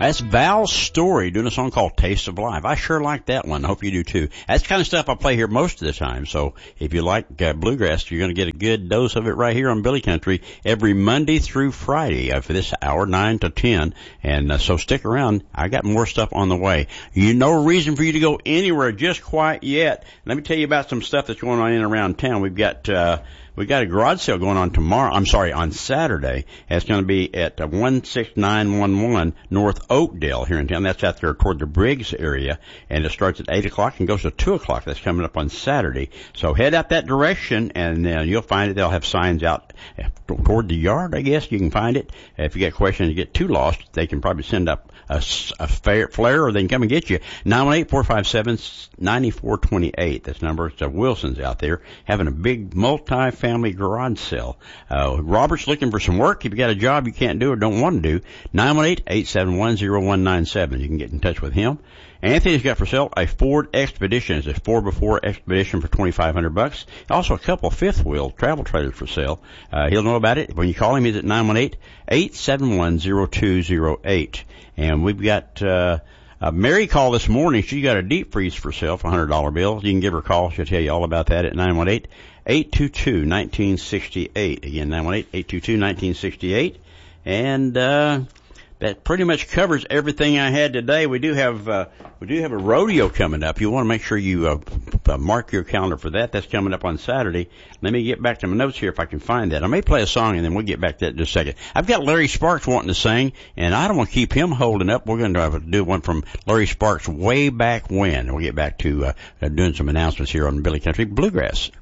That's Val Story doing a song called Taste of Life. I sure like that one. I hope you do too. That's the kind of stuff I play here most of the time. So if you like bluegrass, you're going to get a good dose of it right here on Billy Country every Monday through Friday for this hour, 9 to 10. And so stick around. I got more stuff on the way. No reason for you to go anywhere just quite yet. Let me tell you about some stuff that's going on in and around town. We've got a garage sale going on on Saturday. It's going to be at 16911 North Oakdale here in town. That's out there toward the Briggs area. And it starts at 8 o'clock and goes to 2 o'clock. That's coming up on Saturday. So head out that direction and you'll find it. They'll have signs out toward the yard, I guess. You can find it. If you get questions, you get too lost, they can probably send up a flare or they can come and get you. 918-457-9428. That's the number. It's Wilson's out there having a big multi-family garage sale. Robert's looking for some work. If you got a job you can't do or don't want to do, 918-871-0197. You can get in touch with him. Anthony's got for sale a Ford Expedition. It's a 4x4 Expedition for $2,500. Also a couple fifth wheel travel trailers for sale. He'll know about it. When you call him, he's at 918-871-0208. And we've got, Mary called this morning. She got a deep freeze for sale for $100 bills. You can give her a call. She'll tell you all about that at 918-822-1968. Again, 918-822-1968. And, that pretty much covers everything I had today. We do have a rodeo coming up. You want to make sure you mark your calendar for that. That's coming up on Saturday. Let me get back to my notes here if I can find that. I may play a song and then we'll get back to that in just a second. I've got Larry Sparks wanting to sing, and I don't want to keep him holding up. We're going to do one from Larry Sparks way back when. We'll get back to doing some announcements here on Billy Country Bluegrass.